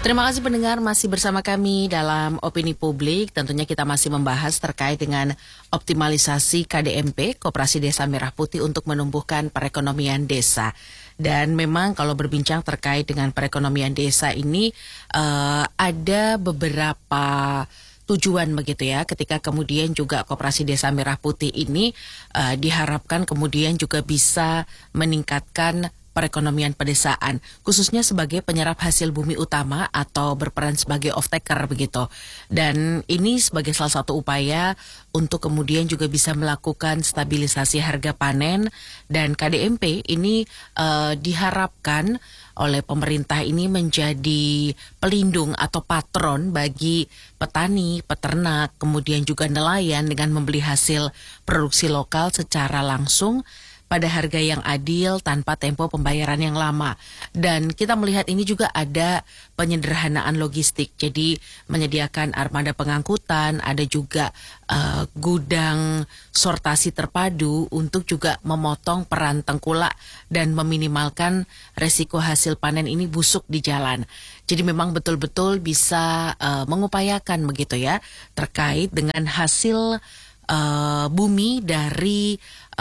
Terima kasih pendengar masih bersama kami dalam Opini Publik. Tentunya kita masih membahas terkait dengan optimalisasi KDMP, Koperasi Desa Merah Putih untuk menumbuhkan perekonomian desa. Dan memang kalau berbincang terkait dengan perekonomian desa ini ada beberapa tujuan begitu ya, ketika kemudian juga Koperasi Desa Merah Putih ini diharapkan kemudian juga bisa meningkatkan perekonomian pedesaan, khususnya sebagai penyerap hasil bumi utama atau berperan sebagai off-taker begitu. Dan ini sebagai salah satu upaya untuk kemudian juga bisa melakukan stabilisasi harga panen, dan KDMP ini diharapkan oleh pemerintah ini menjadi pelindung atau patron bagi petani, peternak, kemudian juga nelayan dengan membeli hasil produksi lokal secara langsung pada harga yang adil tanpa tempo pembayaran yang lama. Dan kita melihat ini juga ada penyederhanaan logistik. Jadi menyediakan armada pengangkutan, ada juga gudang sortasi terpadu untuk juga memotong peran tengkulak dan meminimalkan resiko hasil panen ini busuk di jalan. Jadi memang betul-betul bisa mengupayakan begitu ya terkait dengan hasil bumi dari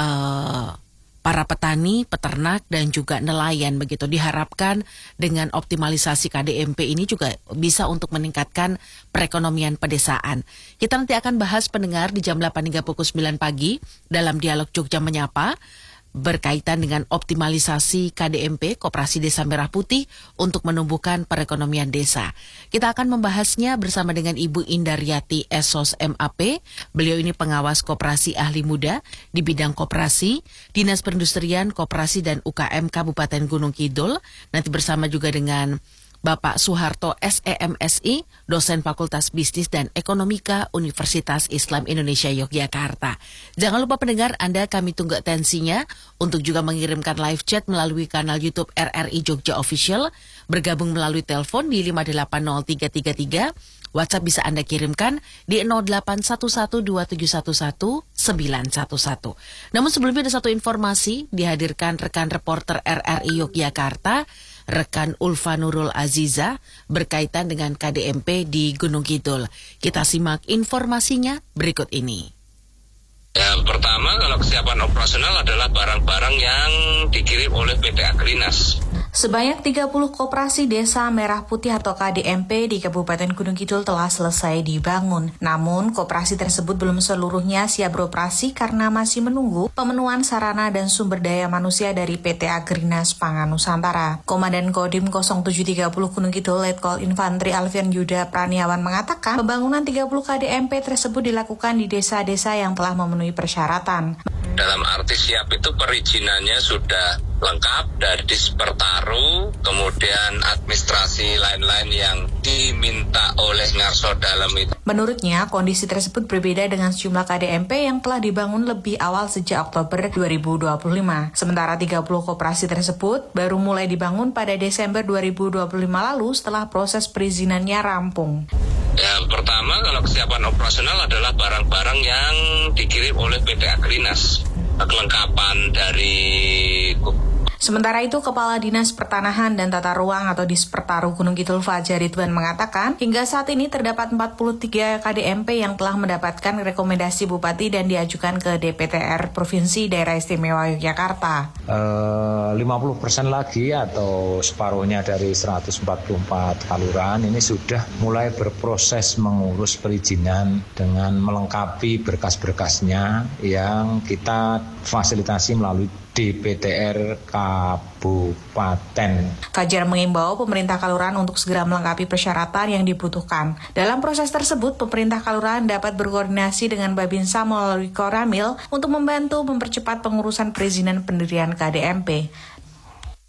para petani, peternak, dan juga nelayan begitu. Diharapkan dengan optimalisasi KDMP ini juga bisa untuk meningkatkan perekonomian pedesaan. Kita nanti akan bahas pendengar di jam 8 hingga pukul 9 pagi dalam Dialog Jogja Menyapa berkaitan dengan optimalisasi KDMP, Koperasi Desa Merah Putih untuk menumbuhkan perekonomian desa. Kita akan membahasnya bersama dengan Ibu Indaryati Esos MAP. Beliau ini pengawas koperasi ahli muda di bidang koperasi, Dinas Perindustrian, Koperasi dan UKM Kabupaten Gunung Kidul. Nanti bersama juga dengan Bapak Suharto SEMSI, dosen Fakultas Bisnis dan Ekonomika Universitas Islam Indonesia Yogyakarta. Jangan lupa pendengar, Anda kami tunggu atensinya untuk juga mengirimkan live chat melalui kanal YouTube RRI Jogja Official, bergabung melalui telepon di 580333, WhatsApp bisa Anda kirimkan di 081127119111. Namun sebelumnya ada satu informasi dihadirkan rekan reporter RRI Yogyakarta, rekan Ulfa Nurul Aziza berkaitan dengan KDMP di Gunung Kidul. Kita simak informasinya berikut ini. Yang pertama, kalau kesiapan operasional adalah barang-barang yang dikirim oleh PT Agrinas. Sebanyak 30 koperasi desa merah putih atau KDMP di Kabupaten Gunung Kidul telah selesai dibangun. Namun, koperasi tersebut belum seluruhnya siap beroperasi karena masih menunggu pemenuhan sarana dan sumber daya manusia dari PT Agrinas Pangan Nusantara. Komandan Kodim 0730 Gunung Kidul, Letkol Infantri Alfian Yuda Praniawan mengatakan, pembangunan 30 KDMP tersebut dilakukan di desa-desa yang telah memenuhi persyaratan. Dalam arti siap itu perizinannya sudah lengkap dari Dispertaru, kemudian administrasi lain-lain yang diminta oleh Ngarso Dalam itu. Menurutnya, kondisi tersebut berbeda dengan sejumlah KDMP yang telah dibangun lebih awal sejak Oktober 2025. Sementara 30 koperasi tersebut baru mulai dibangun pada Desember 2025 lalu setelah proses perizinannya rampung. Yang pertama, kalau kesiapan operasional adalah barang-barang yang dikirim oleh PT Agrinas. Kelengkapan dari... Sementara itu, Kepala Dinas Pertanahan dan Tata Ruang atau Dispertaru Gunung Kidul Fajar Ridwan mengatakan, hingga saat ini terdapat 43 KDMP yang telah mendapatkan rekomendasi Bupati dan diajukan ke DPTR Provinsi Daerah Istimewa Yogyakarta. 50% lagi atau separuhnya dari 144 kelurahan ini sudah mulai berproses mengurus perizinan dengan melengkapi berkas-berkasnya yang kita fasilitasi melalui DPTR Kabupaten. Fajar mengimbau pemerintah kelurahan untuk segera melengkapi persyaratan yang dibutuhkan. Dalam proses tersebut, pemerintah kelurahan dapat berkoordinasi dengan Babinsa melalui Koramil untuk membantu mempercepat pengurusan perizinan pendirian KDMP.